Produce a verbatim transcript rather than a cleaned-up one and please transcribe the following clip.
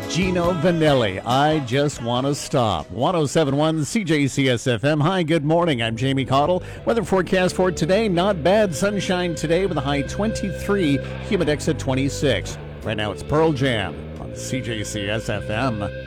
Gino Vanelli, I Just Want to Stop. one oh seven point one C J C S F M. Hi, good morning. I'm Jamie Cottle. Weather forecast for today, not bad. Sunshine today with a high twenty-three, humid at twenty-six. Right now it's Pearl Jam on C J C S F M.